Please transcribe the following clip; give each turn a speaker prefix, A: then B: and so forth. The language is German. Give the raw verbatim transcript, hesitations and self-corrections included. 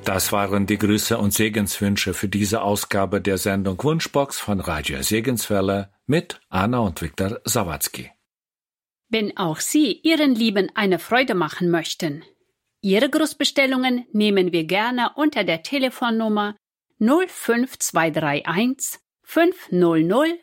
A: Das waren die Grüße und Segenswünsche für diese Ausgabe der Sendung Wunschbox von Radio Segenswelle mit Anna und Viktor Sawatzki.
B: Wenn auch Sie Ihren Lieben eine Freude machen möchten, Ihre Grußbestellungen nehmen wir gerne unter der Telefonnummer null fünf zwei drei eins fünf null null